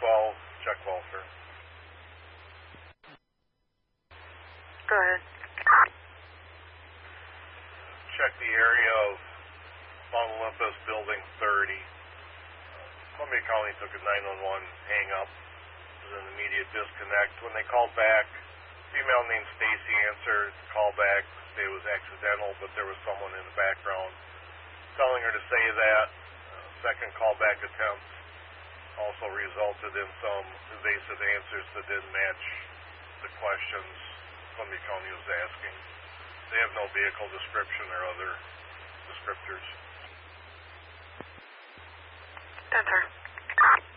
12, check welfare. Go ahead. Check the area of Mount Olympus, Building 30. Columbia County took a 911 hang-up. It was an immediate disconnect. When they called back, female named Stacy answered the call back. It was accidental, but there was someone in the background telling her to say that. Second callback attempt also resulted in some evasive answers that didn't match the questions Columbia County was asking. They have no vehicle description or other descriptors. Enter.